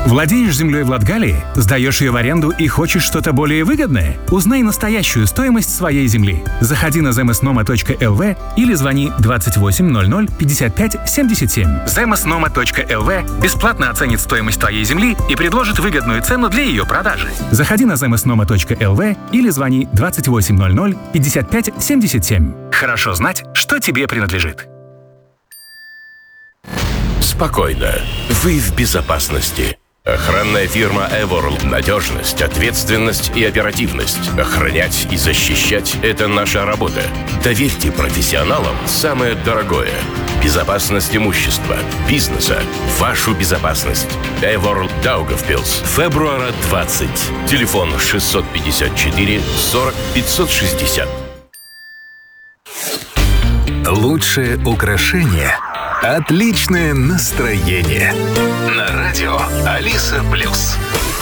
Владеешь землей в Латгалии? Сдаешь ее в аренду и хочешь что-то более выгодное? Узнай настоящую стоимость своей земли. Заходи на zemsnoma.lv или звони 2800 55 77. zemsnoma.lv бесплатно оценит стоимость твоей земли и предложит выгодную цену для ее продажи. Заходи на zemsnoma.lv или звони 2800 55 77. Хорошо знать, что тебе принадлежит. Спокойно. Вы в безопасности. Охранная фирма Eworld. Надежность, ответственность и оперативность. Охранять и защищать – это наша работа. Доверьте профессионалам самое дорогое. Безопасность имущества, бизнеса, вашу безопасность. Eworld Daugavpils. Февруара 20. Телефон 654 40 560. Лучшее украшение – отличное настроение. На радио Алиса Плюс.